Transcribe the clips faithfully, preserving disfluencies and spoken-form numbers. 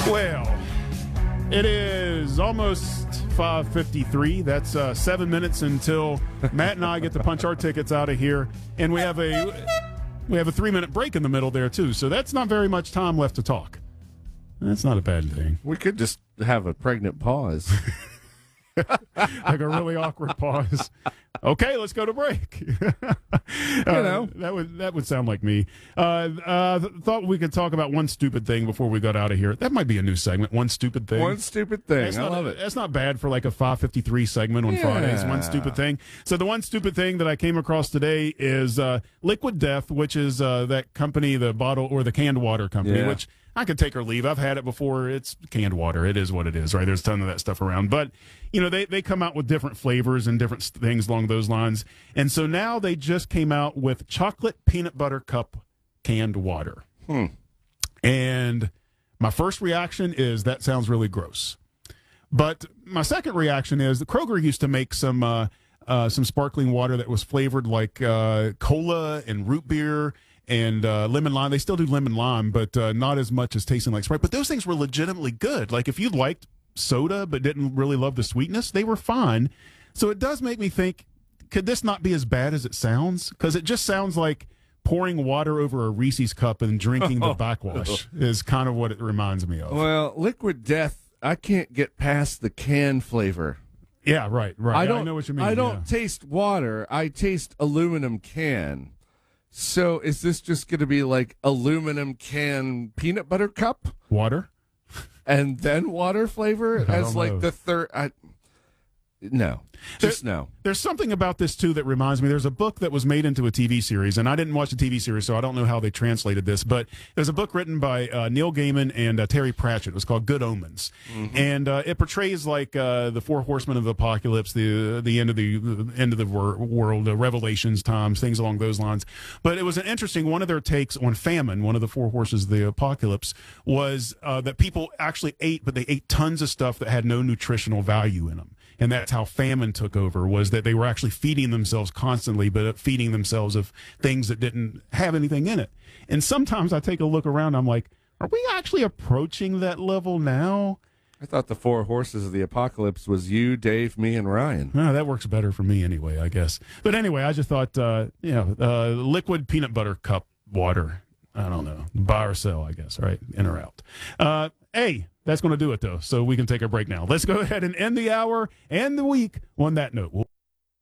Well, it is almost five fifty-three. That's uh, seven minutes until Matt and I get to punch our tickets out of here, and we have a we have a three minute break in the middle there too. So that's not very much time left to talk. That's not a bad thing. We could just have a pregnant pause. Like a really awkward pause. Okay, let's go to break. you know, uh, that would that would sound like me. Uh, uh, th- thought we could talk about one stupid thing before we got out of here. That might be a new segment. One stupid thing. One stupid thing. That's I not, love it. That's not bad for like a five fifty-three segment on Yeah. Fridays. One stupid thing. So the one stupid thing that I came across today is uh, Liquid Death, which is uh, that company, the bottle or the canned water company, Yeah. which I could take or leave. I've had it before. It's canned water. It is what it is, right? There's a ton of that stuff around. But, you know, they, they come out with different flavors and different things along those lines. And so now they just came out with chocolate peanut butter cup canned water. Hmm. And my first reaction is that sounds really gross. But my second reaction is that Kroger used to make some uh, uh, some sparkling water that was flavored like uh, cola and root beer and uh, lemon lime. They still do lemon lime, but uh, not as much as tasting like Sprite. But those things were legitimately good. Like if you liked soda but didn't really love the sweetness, they were fine. So it does make me think, could this not be as bad as it sounds? Because it just sounds like pouring water over a Reese's cup and drinking the backwash is kind of what it reminds me of. Well, Liquid Death, I can't get past the can flavor. Yeah, right, right. I don't I know what you mean. I don't yeah. taste water. I taste aluminum can. So is this just going to be like aluminum can peanut butter cup Water? and then water flavor I as don't like know. the third? I, no, just no. There's something about this, too, that reminds me. There's a book that was made into a T V series, and I didn't watch the T V series, so I don't know how they translated this, but there's a book written by uh, Neil Gaiman and uh, Terry Pratchett. It was called Good Omens. Mm-hmm. And uh, it portrays like uh, the four horsemen of the apocalypse, the the end of the, the end of the wor- world, uh, Revelations times, things along those lines. But it was an interesting, one of their takes on famine, one of the four horses of the apocalypse, was uh, that people actually ate, but they ate tons of stuff that had no nutritional value in them. And that's how famine took over, was that they were actually feeding themselves constantly, but feeding themselves of things that didn't have anything in it. And sometimes I take a look around, I'm like, are we actually approaching that level now? I thought the four horses of the apocalypse was you, Dave, me, and Ryan. Oh, that works better for me anyway, I guess. But anyway, I just thought, uh, you know, uh, liquid peanut butter cup water. I don't know. Buy or sell, I guess, right? In or out. Uh, hey. That's going to do it, though, so we can take a break now. Let's go ahead and end the hour and the week on that note. We'll-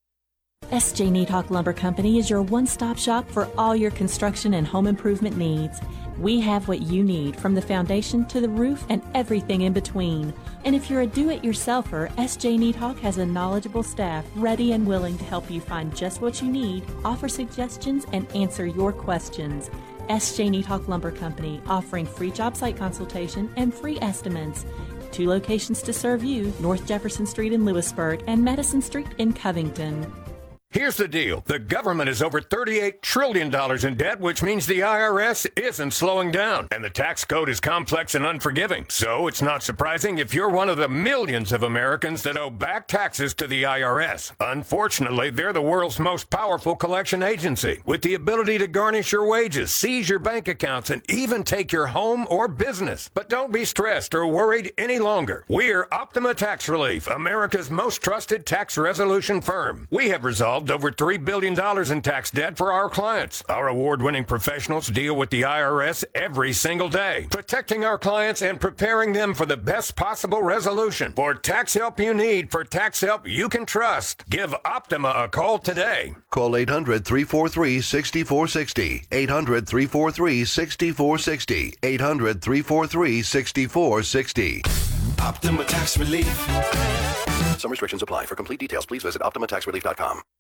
S J Needhawk Lumber Company is your one-stop shop for all your construction and home improvement needs. We have what you need, from the foundation to the roof and everything in between. And if you're a do-it-yourselfer, S J Needhawk has a knowledgeable staff ready and willing to help you find just what you need, offer suggestions, and answer your questions. S J Needhawk Lumber Company, offering free job site consultation and free estimates. Two locations to serve you, North Jefferson Street in Lewisburg and Madison Street in Covington. Here's the deal. The government is over thirty-eight trillion dollars in debt, which means the I R S isn't slowing down. And the tax code is complex and unforgiving. So it's not surprising if you're one of the millions of Americans that owe back taxes to the I R S. Unfortunately, they're the world's most powerful collection agency, with the ability to garnish your wages, seize your bank accounts, and even take your home or business. But don't be stressed or worried any longer. We're Optima Tax Relief, America's most trusted tax resolution firm. We have resolved over three billion dollars in tax debt for our clients. Our award-winning professionals deal with the I R S every single day, protecting our clients and preparing them for the best possible resolution. For tax help you need, for tax help you can trust, give Optima a call today. Call eight hundred, three four three, six four six zero, eight hundred, three four three, six four six zero, eight hundred, three four three, six four six zero. Optima Tax Relief. Some restrictions apply. For complete details, please visit optima tax relief dot com.